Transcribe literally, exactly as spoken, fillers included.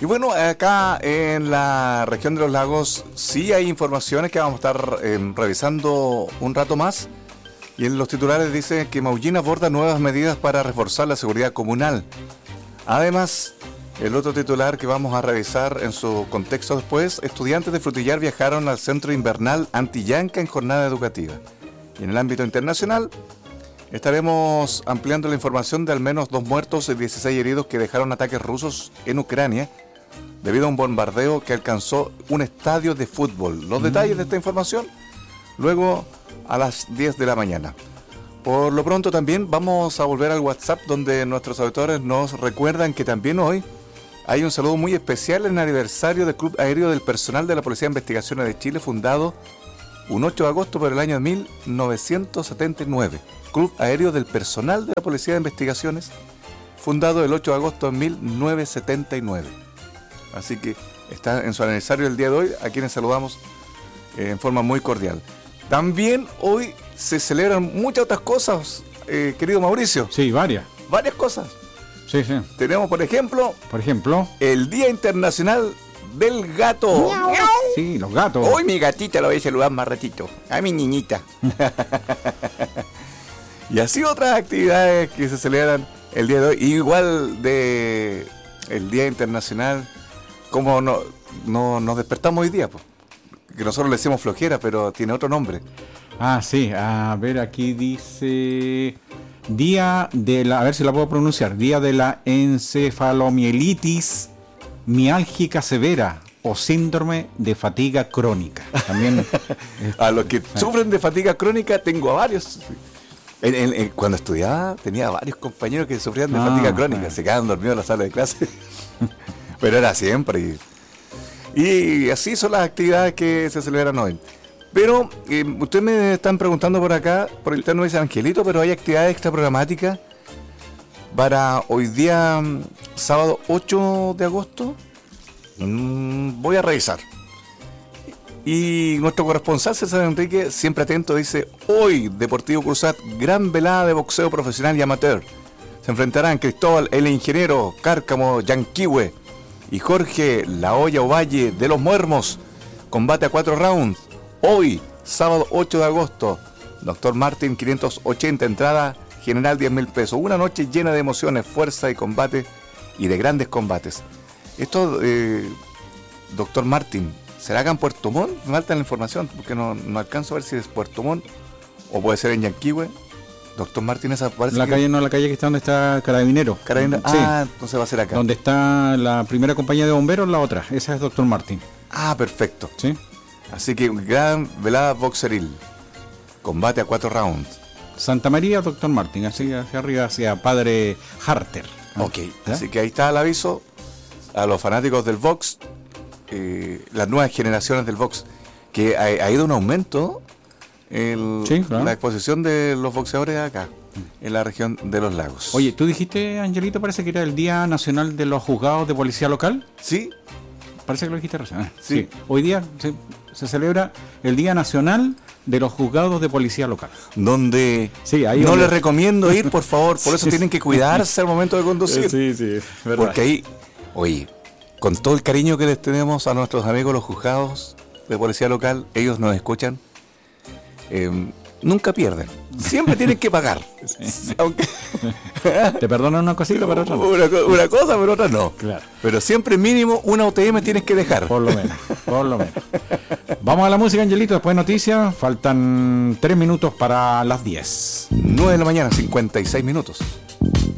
Y bueno, acá en la región de los lagos sí hay informaciones que vamos a estar eh, revisando un rato más. Y en los titulares dice que Maullín aborda nuevas medidas para reforzar la seguridad comunal. Además, el otro titular que vamos a revisar en su contexto después, estudiantes de Frutillar viajaron al centro invernal Antillanca en jornada educativa. Y en el ámbito internacional, estaremos ampliando la información de al menos dos muertos y dieciséis heridos que dejaron ataques rusos en Ucrania debido a un bombardeo que alcanzó un estadio de fútbol. Los detalles de esta información luego a las diez de la mañana. Por lo pronto también vamos a volver al WhatsApp, donde nuestros auditores nos recuerdan que también hoy hay un saludo muy especial en el aniversario del Club Aéreo del Personal de la Policía de Investigaciones de Chile, fundado un ocho de agosto por el año mil novecientos setenta y nueve. Club Aéreo del Personal de la Policía de Investigaciones, fundado el ocho de agosto de mil novecientos setenta y nueve. Así que está en su aniversario el día de hoy, a quienes saludamos eh, en forma muy cordial. También hoy se celebran muchas otras cosas, eh, querido Mauricio. Sí, varias. Varias cosas. Sí, sí. Tenemos, por ejemplo, Por ejemplo, el Día Internacional del Gato. sí, los gatos. Hoy mi gatita la voy a saludar más ratito. A mi niñita. Y así otras actividades que se celebran el día de hoy. Igual de el Día Internacional, como no, no nos despertamos hoy día, pues. Que nosotros le decimos flojera, pero tiene otro nombre. Ah, sí, a ver, aquí dice Día de la, a ver si la puedo pronunciar, Día de la encefalomielitis miálgica severa o síndrome de fatiga crónica. También a los que sufren de fatiga crónica tengo a varios. En, en, en, cuando estudiaba tenía varios compañeros que sufrían de ah, fatiga crónica, ah. se quedaban dormidos en la sala de clase. Pero era siempre. Y, y así son las actividades que se celebran hoy. Pero eh, ustedes me están preguntando por acá, por el interno dice Angelito, pero hay actividades extraprogramáticas para hoy día, sábado ocho de agosto. Mm, voy a revisar. Y nuestro corresponsal César Enrique, siempre atento, dice: hoy Deportivo Cruzat, gran velada de boxeo profesional y amateur. Se enfrentarán Cristóbal el Ingeniero, Cárcamo Yanquihue y Jorge La Olla Ovalle de los Muermos. Combate a cuatro rounds. Hoy, sábado ocho de agosto. Doctor Martin quinientos ochenta, entrada general diez mil pesos. Una noche llena de emociones, fuerza y combate y de grandes combates. Esto, eh, Doctor Martin, ¿será acá en Puerto Montt? Me falta la información porque no, no alcanzo a ver si es Puerto Montt o puede ser en Yanquihue. Doctor Martín, esa parece la que... calle no, la calle que está donde está Carabinero. Carabinero. Sí. Ah, entonces va a ser acá. Donde está la primera compañía de bomberos, la otra. Esa es Doctor Martín. Ah, perfecto. Sí. Así que gran velada boxeril. Combate a cuatro rounds. Santa María, Doctor Martín, así hacia arriba, hacia Padre Harter. Ok, ¿ya? Así que ahí está el aviso a los fanáticos del box, eh, las nuevas generaciones del box, que ha, ha ido un aumento el, sí, claro. La exposición de los boxeadores acá, en la región de los lagos. Oye, tú dijiste, Angelito, parece que era el Día Nacional de los Juzgados de Policía Local. Sí. Parece que lo dijiste recién. Sí. sí. Hoy día se, se celebra el Día Nacional de los Juzgados de Policía Local. Donde sí, ahí no donde... les recomiendo ir, por favor. Por eso sí, tienen que cuidarse al momento de conducir. Sí, sí, verdad. Porque ahí, oye, con todo el cariño que les tenemos a nuestros amigos los juzgados de Policía Local, ellos nos escuchan. Eh, nunca pierden, siempre tienen que pagar. Sí. Aunque... te perdonan una cosita, pero otra no. Una, una cosa, pero otra no. Claro. Pero siempre mínimo una U T M tienes que dejar. Por lo menos, por lo menos. Vamos a la música, Angelito, después noticias. Faltan tres minutos para las diez. nueve de la mañana, cincuenta y seis minutos.